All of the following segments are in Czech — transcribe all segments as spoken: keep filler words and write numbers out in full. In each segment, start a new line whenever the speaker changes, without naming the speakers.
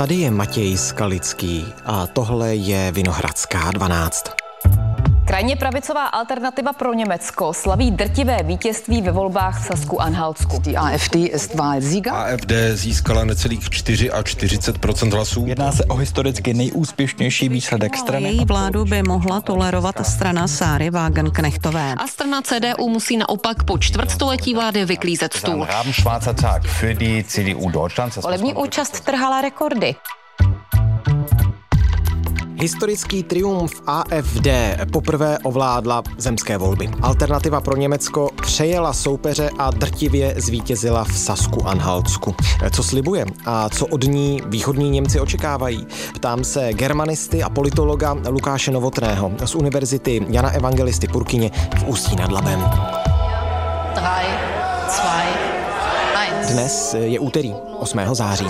Tady je Matěj Skalický a tohle je Vinohradská dvanáct.
Krajně pravicová alternativa pro Německo slaví drtivé vítězství ve volbách v Sasku-Anhaltsku.
Die AfD ist Wahlsieger.
A F D získala necelých čtyřicet procent hlasů.
Jedná se o historicky nejúspěšnější výsledek strany.
Její vládu by mohla tolerovat strana Sáry Wagenknechtové.
A strana C D U musí naopak po čtvrtstoletí vlády vyklízet stůl.
Rabenschwarzer Tag für die C D U Deutschlands.
Volební účast trhala rekordy.
Historický triumf A F D poprvé ovládla zemské volby. Alternativa pro Německo přejela soupeře a drtivě zvítězila v Sasku-Anhaltsku. Co slibuje a co od ní východní Němci očekávají? Ptám se germanisty a politologa Lukáše Novotného z Univerzity Jana Evangelisty Purkyně v Ústí nad Labem. Dnes je úterý, osmého září.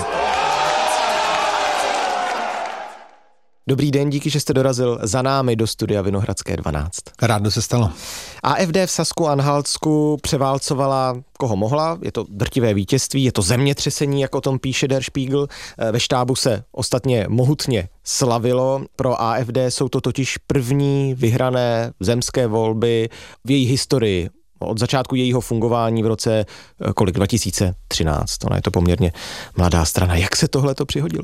Dobrý den, díky, že jste dorazil za námi do studia Vinohradské dvanáct.
Rádo se stalo.
A F D v Sasku-Anhaltsku převálcovala, koho mohla, je to drtivé vítězství, je to zemětřesení, jak o tom píše Der Spiegel. Ve štábu se ostatně mohutně slavilo. Pro A F D jsou to totiž první vyhrané zemské volby v její historii. Od začátku jejího fungování v roce kolik dva tisíce třináct. Ona je to poměrně mladá strana. Jak se tohle to přihodilo?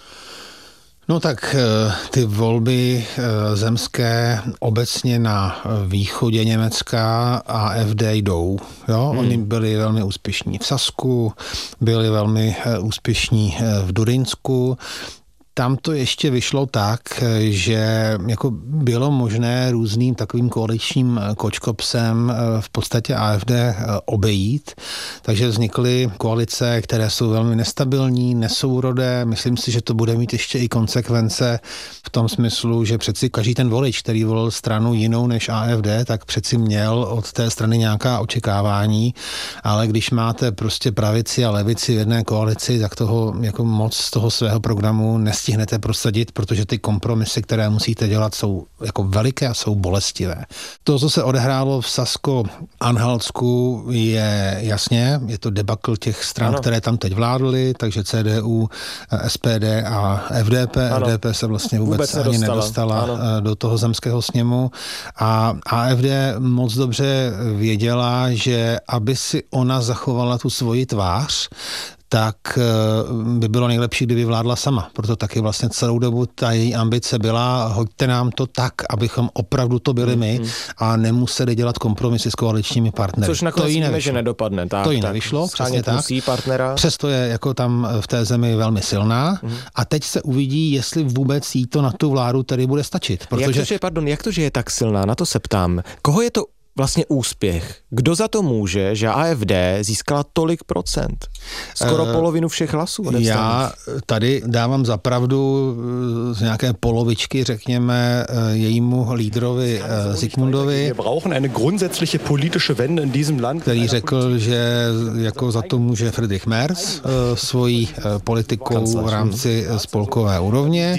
No tak ty volby zemské obecně na východě Německa A F D jdou. Jo? Hmm. Oni byli velmi úspěšní v Sasku, byli velmi úspěšní v Durinsku. Tam to ještě vyšlo tak, že jako bylo možné různým takovým koaličním kočkopsem v podstatě A F D obejít, takže vznikly koalice, které jsou velmi nestabilní, nesourodé. Myslím si, že to bude mít ještě i konsekvence v tom smyslu, že přeci každý ten volič, který volil stranu jinou než A F D, tak přeci měl od té strany nějaká očekávání, ale když máte prostě pravici a levici v jedné koalici, tak toho jako moc z toho svého programu nestihnete stihnete prosadit, protože ty kompromisy, které musíte dělat, jsou jako veliké a jsou bolestivé. To, co se odehrálo v Sasku-Anhaltsku, je jasně, je to debakl těch stran, ano. které tam teď vládly, takže C D U, S P D a F D P. Ano. F D P se vlastně vůbec, vůbec ani nedostala, nedostala ano. do toho zemského sněmu a A F D moc dobře věděla, že aby si ona zachovala tu svoji tvář, tak by bylo nejlepší, kdyby vládla sama. Proto taky vlastně celou dobu ta její ambice byla, hoďte nám to tak, abychom opravdu to byli my mm, mm. a nemuseli dělat kompromisy s koaličními partnery.
Což nakonec víme, že nedopadne. Tak,
to jí
tak,
nevyšlo, přesně tak.
Musí partnera.
Přesto je jako tam v té zemi velmi silná mm. a teď se uvidí, jestli vůbec jí to na tu vládu tady bude stačit.
Protože... Jak to, že, pardon, jak to, že je tak silná? Na to se ptám. Koho je to vlastně úspěch? Kdo za to může, že A F D získala tolik procent? Skoro uh, polovinu všech hlasů.
Já tady dávám za pravdu z nějaké polovičky, řekněme, jejímu lídrovi Zikmundovi, který řekl, že jako za to může Friedrich Merz svojí politikou v rámci spolkové úrovně,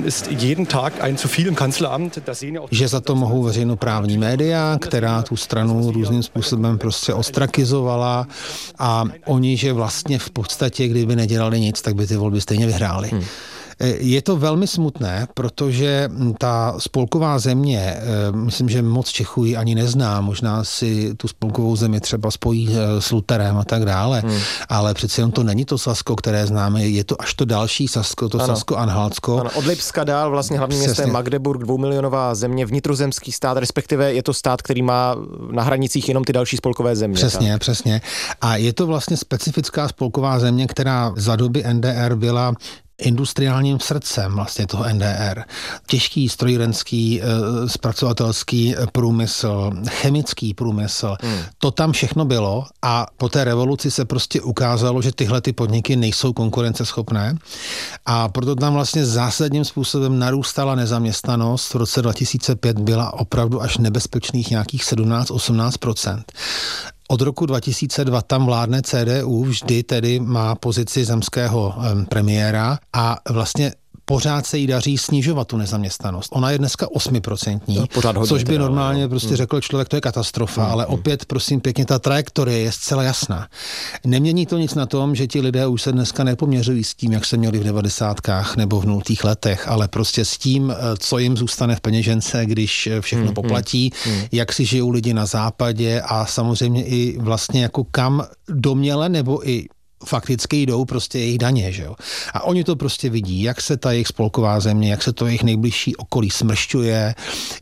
že za to mohou veřejnoprávní média, která tu stranu různým způsobem prostě ostrakizovala a oni, že vlastně v podstatě, kdyby nedělali nic, tak by ty volby stejně vyhráli. Hmm. Je to velmi smutné, protože ta spolková země, myslím, že moc Čechů ji ani nezná, možná si tu spolkovou zemi třeba spojí s Lutherem a tak dále, hmm. ale přeci jen to není to Sasko, které známe, je to až to další Sasko, to Sasko-Anhaltsko.
Od Lipska dál vlastně hlavní město je Magdeburg, dvoumilionová země, vnitrozemský stát, respektive je to stát, který má na hranicích jenom ty další spolkové země.
Přesně,
tak.
přesně. A je to vlastně specifická spolková země, která za doby N D R byla industriálním srdcem vlastně toho N D R. Těžký strojírenský, e, zpracovatelský průmysl, chemický průmysl, hmm. to tam všechno bylo a po té revoluci se prostě ukázalo, že tyhle ty podniky nejsou konkurenceschopné a proto tam vlastně zásadním způsobem narůstala nezaměstnanost. V roce dva tisíce pět byla opravdu až nebezpečných nějakých sedmnáct osmnáct procent. Od roku dva tisíce dva tam vládne C D U, vždy tedy má pozici zemského premiéra a vlastně pořád se jí daří snižovat tu nezaměstnanost. Ona je dneska osmiprocentní, což by
teda,
normálně
no.
prostě
hmm.
řekl člověk, to je katastrofa,
hmm.
ale opět, prosím pěkně, ta trajektorie je zcela jasná. Nemění to nic na tom, že ti lidé už se dneska nepoměřují s tím, jak se měli v devadesátkách nebo v nultých letech, ale prostě s tím, co jim zůstane v peněžence, když všechno hmm. poplatí, hmm. jak si žijou lidi na západě a samozřejmě i vlastně jako kam domněle nebo i fakticky jdou prostě jejich daně, že jo. A oni to prostě vidí, jak se ta jejich spolková země, jak se to jejich nejbližší okolí smršťuje,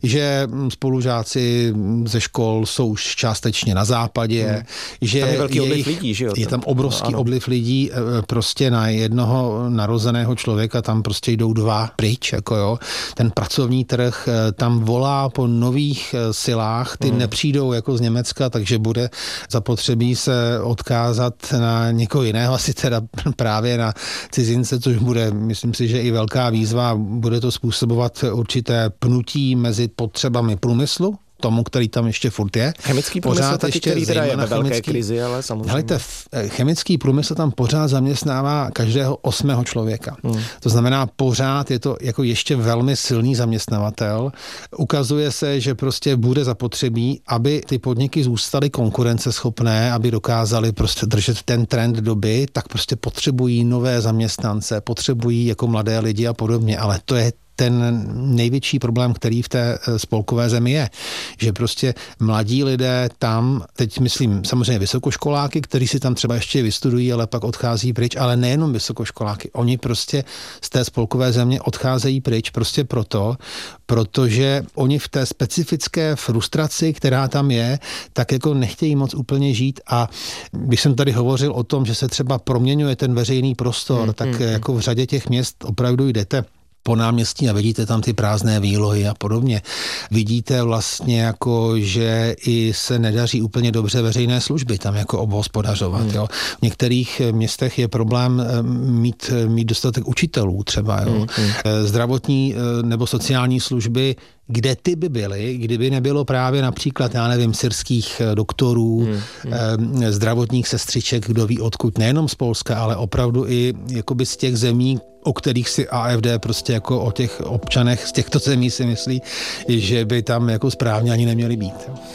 že spolužáci ze škol jsou už částečně na západě, hmm. že
tam je velký
jejich,
odliv lidí, že jo.
Je tam obrovský
no,
odliv lidí, prostě na jednoho narozeného člověka tam prostě jdou dva pryč, jako jo. Ten pracovní trh tam volá po nových silách, ty hmm. nepřijdou jako z Německa, takže bude zapotřebí se odkázat na někoho jiného, asi teda právě na cizince, což bude, myslím si, že i velká výzva, bude to způsobovat určité pnutí mezi potřebami průmyslu, tomu, který tam ještě furt je.
Chemický průmysl taky, který teda je ve velké
chemický,
krizi, ale samozřejmě.
Helejte, chemický průmysl tam pořád zaměstnává každého osmého člověka. Hmm. To znamená, pořád je to jako ještě velmi silný zaměstnavatel. Ukazuje se, že prostě bude zapotřebí, aby ty podniky zůstaly konkurenceschopné, aby dokázaly prostě držet ten trend doby, tak prostě potřebují nové zaměstnance, potřebují jako mladé lidi a podobně, ale to je ten největší problém, který v té spolkové zemi je, že prostě mladí lidé tam, teď myslím samozřejmě vysokoškoláky, kteří si tam třeba ještě vystudují, ale pak odchází pryč, ale nejenom vysokoškoláky, oni prostě z té spolkové země odcházejí pryč prostě proto, protože oni v té specifické frustraci, která tam je, tak jako nechtějí moc úplně žít a když jsem tady hovořil o tom, že se třeba proměňuje ten veřejný prostor, hmm, tak hmm. jako v řadě těch měst opravdu jdete po náměstí a vidíte tam ty prázdné výlohy a podobně. Vidíte vlastně jako, že i se nedaří úplně dobře veřejné služby tam jako obhospodařovat. Hmm. Jo. V některých městech je problém mít, mít dostatek učitelů třeba. Jo. Hmm. Zdravotní nebo sociální služby, kde ty by byly, kdyby nebylo právě například, já nevím, syrských doktorů, hmm, hmm. Eh, zdravotních sestřiček, kdo ví odkud, nejenom z Polska, ale opravdu i jakoby z těch zemí, o kterých si A F D prostě jako o těch občanech z těchto zemí si myslí, že by tam jako správně ani neměli být.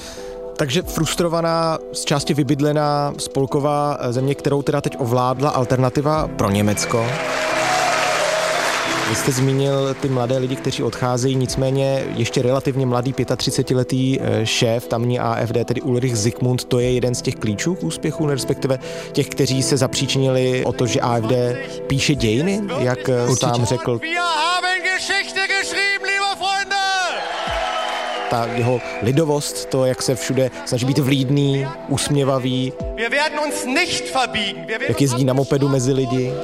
Takže frustrovaná, z části vybydlená spolková země, kterou teda teď ovládla alternativa pro Německo. Vy jste zmínil ty mladé lidi, kteří odcházejí, nicméně ještě relativně mladý třicetiletý šéf tamní A F D, tedy Ulrich Zikmund, to je jeden z těch klíčů k úspěchu, respektive těch, kteří se zapříčinili o to, že A F D píše dějiny, jak určitě sám řekl. Ta jeho lidovost, to, jak se všude snaží být vlídný, usměvavý, jak jezdí na mopedu mezi lidi.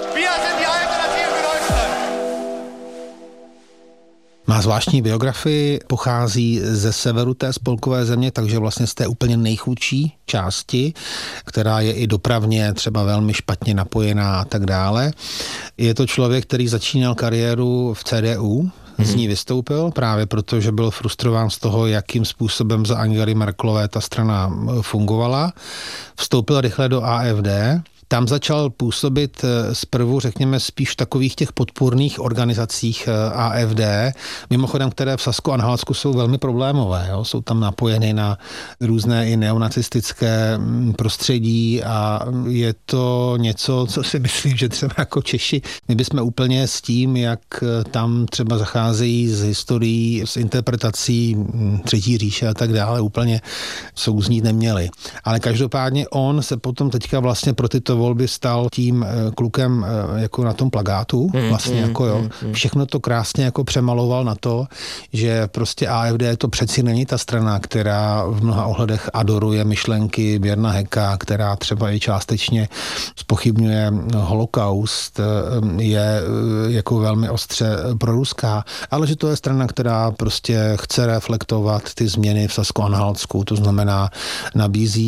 Má zvláštní biografii, pochází ze severu té spolkové země, takže vlastně z té úplně nejchudší části, která je i dopravně třeba velmi špatně napojená a tak dále. Je to člověk, který začínal kariéru v C D U, z ní vystoupil právě proto, že byl frustrován z toho, jakým způsobem za Angely Merkelové ta strana fungovala. Vstoupil rychle do A F D. Tam začal působit zprvu, řekněme, spíš v takových těch podpůrných organizacích A F D, mimochodem, které v Sasko-Anhaltsku jsou velmi problémové. Jo? Jsou tam napojeny na různé i neonacistické prostředí a je to něco, co si myslím, že třeba jako Češi, my bychom úplně s tím, jak tam třeba zacházejí z historií, s interpretací Třetí říše a tak dále, úplně souznít neměli. Ale každopádně on se potom teďka vlastně pro tyto volby stal tím klukem jako na tom plagátu, vlastně jako jo. Všechno to krásně jako přemaloval na to, že prostě A F D to přeci není ta strana, která v mnoha ohledech adoruje myšlenky Björna Höcka, která třeba i částečně zpochybňuje holokaust, je jako velmi ostře proruská, ale že to je strana, která prostě chce reflektovat ty změny v Sasko-Anhaltsku, to znamená nabízí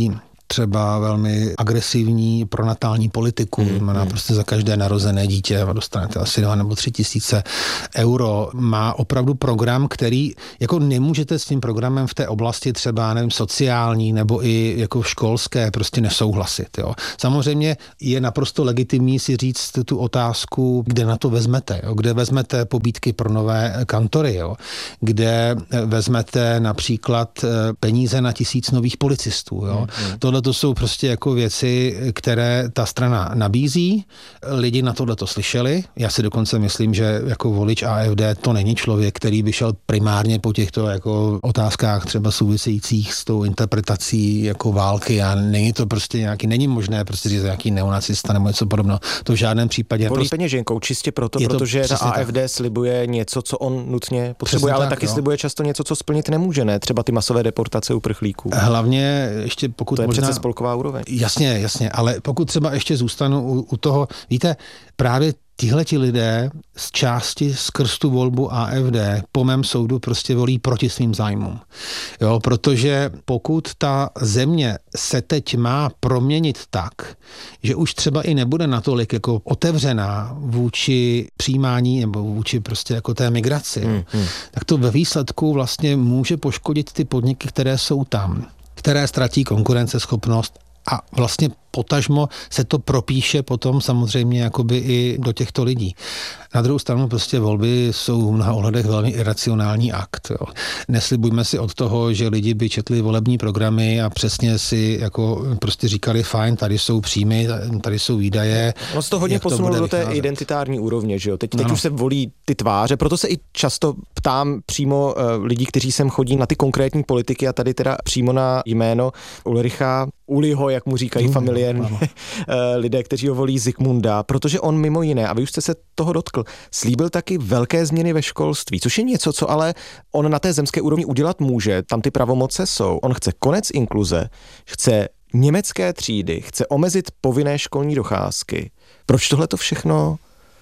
třeba velmi agresivní pronatální politiku,
hmm,
má
hmm.
prostě za každé narozené dítě dostanete asi dva nebo tři tisíce euro. Má opravdu program, který jako nemůžete s tím programem v té oblasti třeba, nevím, sociální nebo i jako školské prostě nesouhlasit. Jo. Samozřejmě je naprosto legitimní si říct tu otázku, kde na to vezmete, jo. Kde vezmete pobídky pro nové kantory, jo. Kde vezmete například peníze na tisíc nových policistů. Jo. Hmm. Tohle to jsou prostě jako věci, které ta strana nabízí. Lidi na tohle to slyšeli. Já si dokonce myslím, že jako volič A F D to není člověk, který by šel primárně po těchto jako otázkách třeba souvisejících s tou interpretací jako války a není to prostě nějaký, není možné prostě říct nějaký neonacista nebo něco podobného. To v žádném případě.
Volí
prostě
peněženkou čistě proto, protože ta A F D tak slibuje něco, co on nutně potřebuje, přesně ale tak, taky jo. slibuje často něco, co splnit nemůže, ne? Třeba ty masové deportace uprchlíků.
Hlavně ještě pokud
to je
možná,
přece spolková úroveň.
Jasně, jasně, ale pokud třeba ještě zůstanu u, u toho, víte, právě tihleti lidé z části skrz tu volbu A F D po mém soudu prostě volí proti svým zájmům. Jo, protože pokud ta země se teď má proměnit tak, že už třeba i nebude natolik jako otevřená vůči přijímání nebo vůči prostě jako té migraci, hmm, hmm. tak to ve výsledku vlastně může poškodit ty podniky, které jsou tam, které ztratí konkurenceschopnost a vlastně potažmo se to propíše potom samozřejmě jakoby i do těchto lidí. Na druhou stranu prostě volby jsou v mnoha ohledech velmi iracionální akt. Jo. Neslibujme si od toho, že lidi by četli volební programy a přesně si jako prostě říkali fajn, tady jsou příjmy, tady jsou výdaje.
No se to hodně posunulo do té vycházet. Identitární úrovně, že jo. Teď, teď už se volí ty tváře, proto se i často ptám přímo uh, lidí, kteří sem chodí na ty konkrétní politiky a tady teda přímo na jméno Ulricha Uliho, jak mu říkají mm, familiárně lidé, kteří ho volí Zikmunda, protože on mimo jiné, a vy už jste se toho dotkl, slíbil taky velké změny ve školství, což je něco, co ale on na té zemské úrovni udělat může, tam ty pravomoce jsou. On chce konec inkluze, chce německé třídy, chce omezit povinné školní docházky. Proč tohle to všechno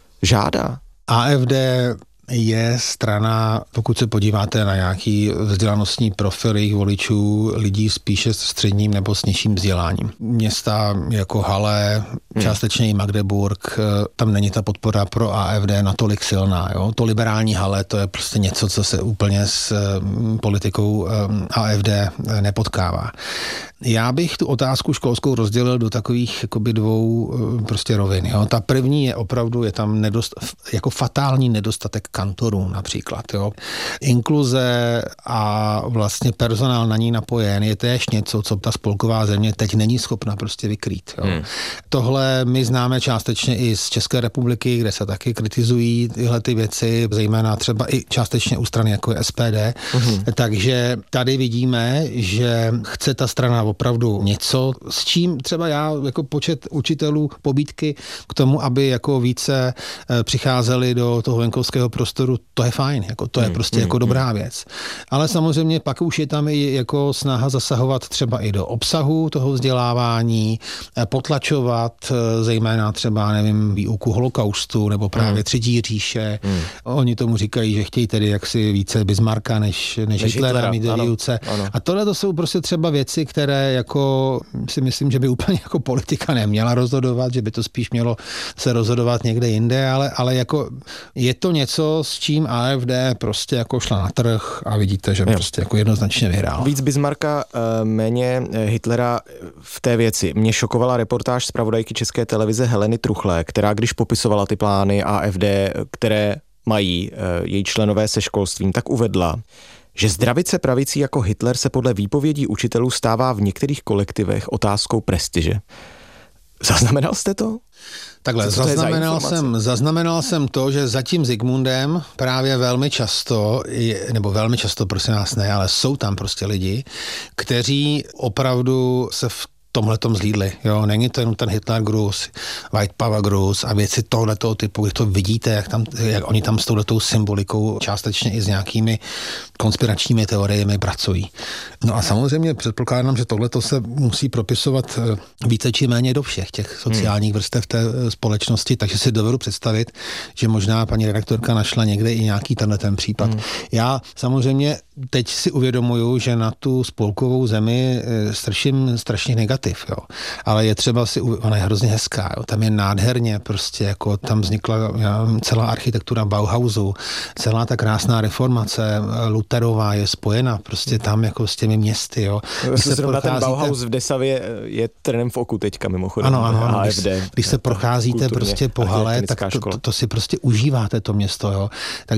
žádá?
A F D je strana, pokud se podíváte na nějaký vzdělanostní profil jejich voličů, lidí spíše s středním nebo s nižším vzděláním. Města jako Halle, částečně i Magdeburg, tam není ta podpora pro A F D natolik silná. Jo? To liberální Halle, to je prostě něco, co se úplně s politikou A F D nepotkává. Já bych tu otázku školskou rozdělil do takových jakoby dvou prostě rovin. Jo? Ta první je opravdu, je tam nedost, jako fatální nedostatek kantorů například. Jo? Inkluze a vlastně personál na ní napojen je též něco, co ta spolková země teď není schopna prostě vykrýt. Jo? Hmm. Tohle my známe částečně i z České republiky, kde se taky kritizují tyhle ty věci, zejména třeba i částečně u strany jako je S P D. Hmm. Takže tady vidíme, že chce ta strana opravdu něco, s čím třeba já jako počet učitelů pobídky k tomu, aby jako více přicházeli do toho venkovského prostoru, to je fajn, jako to je prostě hmm, jako hmm, dobrá věc. Ale samozřejmě pak už je tam i jako snaha zasahovat třeba i do obsahu toho vzdělávání, potlačovat zejména třeba, nevím, výuku holokaustu nebo právě hmm. třetí říše. Hmm. Oni tomu říkají, že chtějí tedy jaksi více Bismarcka než, než, než Hitlera mít ve výuce. A tohle to jsou prostě třeba věci, které jako si myslím, že by úplně jako politika neměla rozhodovat, že by to spíš mělo se rozhodovat někde jinde, ale, ale jako je to něco, s čím A F D prostě jako šla na trh a vidíte, že jo. prostě jako jednoznačně vyhrál.
Víc Bismarcka, méně Hitlera v té věci. Mě šokovala reportáž zpravodajky České televize Heleny Truchlé, která když popisovala ty plány A F D, které mají její členové se školstvím, tak uvedla, že zdravice pravicí jako Hitler se podle výpovědí učitelů stává v některých kolektivech otázkou prestiže. Zaznamenal jste to?
Takhle, zaznamenal jsem, zaznamenal jsem to, že za tím Zikmundem právě velmi často, nebo velmi často, prosím nás ne, ale jsou tam prostě lidi, kteří opravdu se v tomhletom zlídli. Jo, není to jenom ten Hitlergruß, White Power Gruß a věci tohletoho typu, když to vidíte, jak, tam, jak oni tam s touhletou symbolikou částečně i s nějakými konspiračními teoriemi pracují. No a samozřejmě předpokládám, že tohleto se musí propisovat více či méně do všech těch sociálních hmm. vrstev té společnosti, takže si dovedu představit, že možná paní redaktorka našla někde i nějaký tenhle ten případ. Hmm. Já samozřejmě teď si uvědomuju, že na tu spolkovou zemi straším strašně negativ, jo. Ale je třeba si, ona je hrozně hezká, jo. Tam je nádherně, prostě jako tam vznikla celá architektura Bauhausu, celá ta krásná reformace Lutherová je spojena prostě tam jako s těmi městy, jo.
Se zrovna ten Bauhaus v Desavě je trnem v oku teďka mimochodem.
Ano, ano, ano.
A F
Když,
D,
když se procházíte prostě po hale, tak to, to, to si prostě užíváte to město, jo. Tak